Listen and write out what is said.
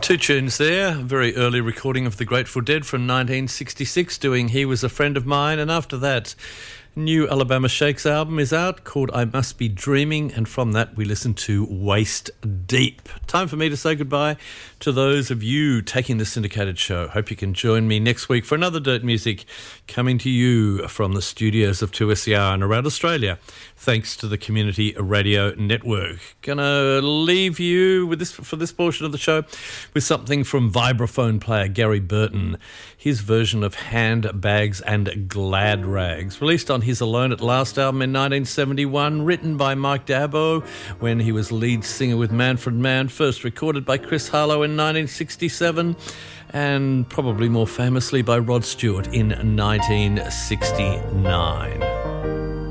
Two tunes there, a very early recording of The Grateful Dead from 1966 doing He Was a Friend of Mine, and after that, new Alabama Shakes album is out called I Must Be Dreaming, and from that we listen to Waist Deep. Time for me to say goodbye to those of you taking the syndicated show. Hope you can join me next week for another Dirt Music coming to you from the studios of 2SER and around Australia, thanks to the Community Radio Network. Gonna leave you with this for this portion of the show with something from vibraphone player Gary Burton, his version of Handbags and Glad Rags, released on his Alone at Last album in 1971, written by Mike Dabo when he was lead singer with Manfred Mann, first recorded by Chris Harlow in 1967, and probably more famously by Rod Stewart in 1969.